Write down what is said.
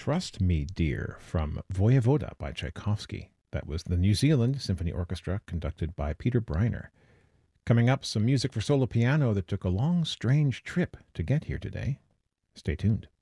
Trust Me, Dear from Voyevoda by Tchaikovsky. That was the New Zealand Symphony Orchestra conducted by Peter Breiner. Coming up, some music for solo piano that took a long, strange trip to get here today. Stay tuned.